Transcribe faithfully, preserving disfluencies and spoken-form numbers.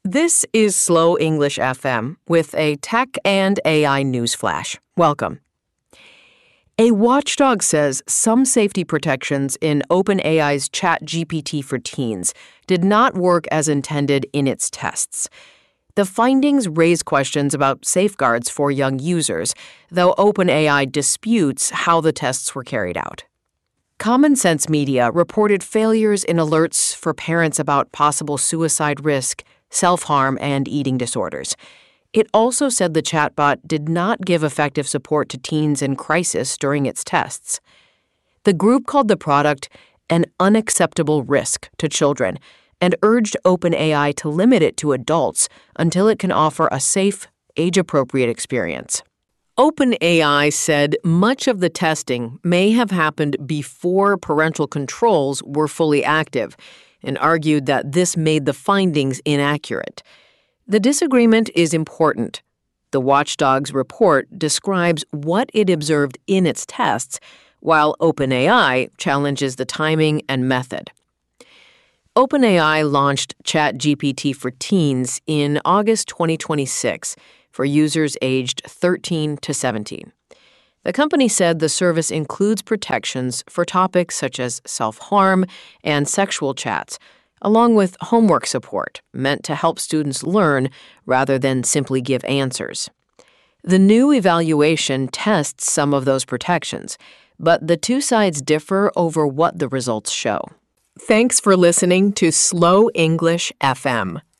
This is Slow English F M with a tech and A I news flash. Welcome. A watchdog says some safety protections in OpenAI's ChatGPT for teens did not work as intended in its tests. The findings raise questions about safeguards for young users, though OpenAI disputes how the tests were carried out. Common Sense Media reported failures in alerts for parents about possible suicide risk, self-harm, and eating disorders. It also said the chatbot did not give effective support to teens in crisis during its tests. The group called the product an unacceptable risk to children and urged OpenAI to limit it to adults until it can offer a safe, age-appropriate experience. OpenAI said much of the testing may have happened before parental controls were fully active, and argued that this made the findings inaccurate. The disagreement is important. The watchdog's report describes what it observed in its tests, while OpenAI challenges the timing and method. OpenAI launched ChatGPT for teens in August twenty twenty-six for users aged thirteen to seventeen. The company said the service includes protections for topics such as self-harm and sexual chats, along with homework support meant to help students learn rather than simply give answers. The new evaluation tests some of those protections, but the two sides differ over what the results show. Thanks for listening to Slow English F M.